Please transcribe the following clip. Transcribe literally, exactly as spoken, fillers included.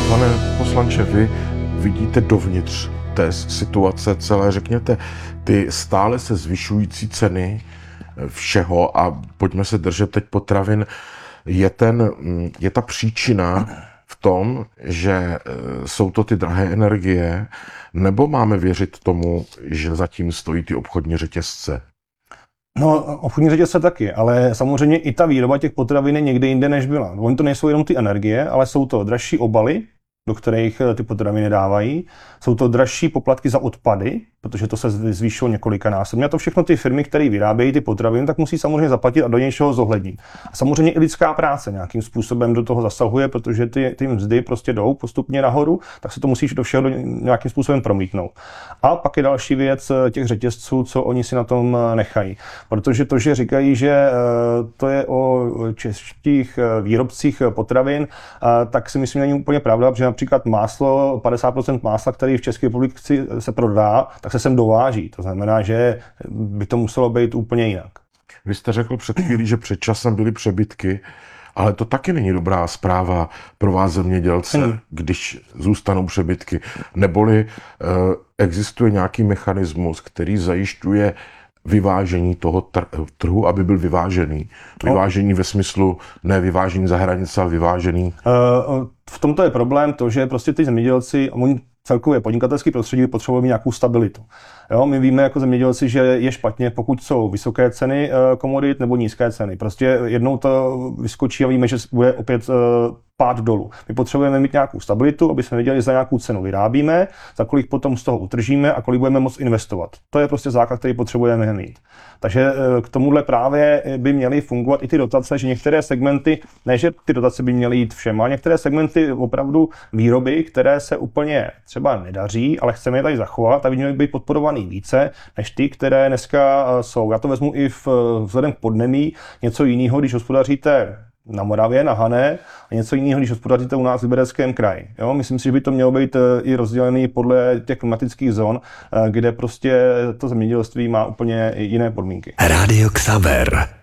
Pane poslanče, vy vidíte dovnitř té situace celé, řekněte, ty stále se zvyšující ceny všeho, a pojďme se držet teď potravin, je, ten, je ta příčina v tom, že jsou to ty drahé energie, nebo máme věřit tomu, že zatím stojí ty obchodní řetězce? No, obchodní řetězce taky, ale samozřejmě i ta výroba těch potravin je někde jinde, než byla. Oni to nejsou jenom ty energie, ale jsou to dražší obaly, do kterých ty potraviny dávají. Jsou to dražší poplatky za odpady, protože to se zvýšilo několikanásobně. A to všechno ty firmy, které vyrábějí ty potraviny, tak musí samozřejmě zaplatit a do něčeho zohlednit. A samozřejmě i lidská práce nějakým způsobem do toho zasahuje, protože ty, ty mzdy prostě jdou postupně nahoru, tak se to musí do všeho nějakým způsobem promítnout. A pak je další věc těch řetězců, co oni si na tom nechají. Protože to, že říkají, že to je o českých výrobcích potravin, tak si myslím, že není úplně pravda, protože například máslo, padesát procent másla, který v České republice se prodá, tak se sem dováží. To znamená, že by to muselo být úplně jinak. Vy jste řekl před chvílí, že před časem byly přebytky, ale to taky není dobrá zpráva pro vás zemědělce, hmm. když zůstanou přebytky. Neboli eh, existuje nějaký mechanismus, který zajišťuje vyvážení toho trhu, aby byl vyvážený. Vyvážení ve smyslu ne vyvážení za hranice, ale vyvážený. V tomto je problém to, že prostě ty zemědělci, oni celkově podnikatelský prostředí potřebují mít nějakou stabilitu. Jo, my víme jako zemědělci, že je špatně, pokud jsou vysoké ceny komodit nebo nízké ceny. Prostě jednou to vyskočí a víme, že bude opět pád dolů. My potřebujeme mít nějakou stabilitu, aby jsme věděli, za nějakou cenu vyrábíme, za kolik potom z toho utržíme a kolik budeme moct investovat. To je prostě základ, který potřebujeme mít. Takže k tomuhle právě by měly fungovat i ty dotace, že některé segmenty, ne že ty dotace by měly jít všem, ale některé segmenty opravdu výroby, které se úplně třeba nedaří, ale chceme je tady zachovat, aby měly být podporovaný více než ty, které dneska jsou. Já to vezmu i v, vzhledem k podnemí, něco jiného, když hospodaříte na Moravě, na Hané, a něco jiného, když hospodaříte u nás v Libereckém kraji. Jo? Myslím si, že by to mělo být i rozdělené podle těch klimatických zón, kde prostě to zemědělství má úplně jiné podmínky. Rádio Xaver.